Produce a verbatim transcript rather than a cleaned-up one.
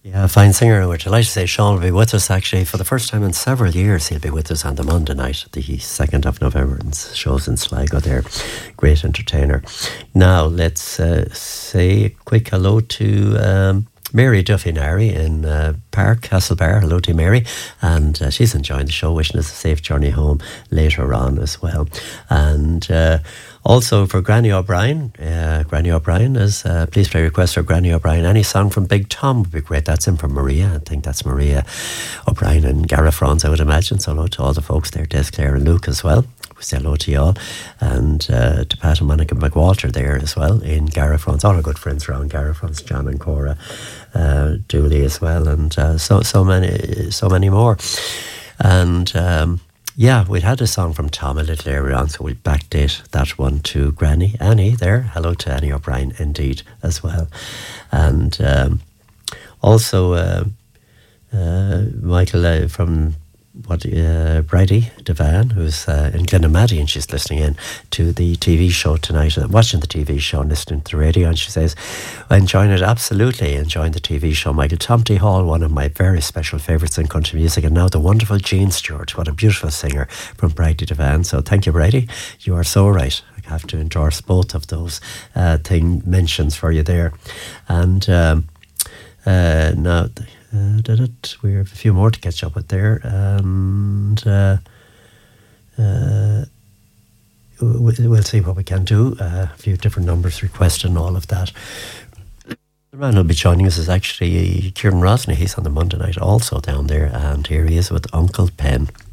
Yeah, a fine singer, and we're delighted to say Sean will be with us actually for the first time in several years. He'll be with us on the Monday night, the second of November, and shows in Sligo there. Great entertainer. Now, let's uh, say a quick hello to um, Mary Duffy-Nary in uh, Park, Castlebar. Hello to Mary. And uh, she's enjoying the show, wishing us a safe journey home later on as well. And uh, also for Granny O'Brien, uh, Granny O'Brien is, uh, please play request for Granny O'Brien. Any song from Big Tom would be great. That's in from Maria. I think that's Maria O'Brien and Garafrons, I would imagine. So hello to all the folks there, Des, Claire and Luke as well. We say hello to you all. And uh, to Pat and Monica McWalter there as well in Garafrons. All our good friends around Garafrons, John and Cora, uh, Dooley as well, and uh, so so many so many more. And um, yeah, we'd had a song from Tom a little earlier on, so we'll backdate that one to Granny Annie there. Hello to Annie O'Brien indeed as well. And um, also uh, uh, Michael uh, from what uh, Bridie Devan, who's uh, in Glenamaddy, and she's listening in to the T V show tonight, uh, watching the T V show and listening to the radio, and she says, enjoying it, absolutely enjoying the T V show. Michael, Tomty Hall, one of my very special favourites in country music, and now the wonderful Jean Stewart, what a beautiful singer from Bridie Devan. So thank you, Bridie, you are so right. I have to endorse both of those uh, thing mentions for you there. And um, uh, now Uh, did it? We have a few more to catch up with there, and uh, uh, we'll see what we can do. Uh, a few different numbers requested and all of that. The man who'll be joining us is actually Kieran Rosney. He's on the Monday night also down there, and here he is with Uncle Pen.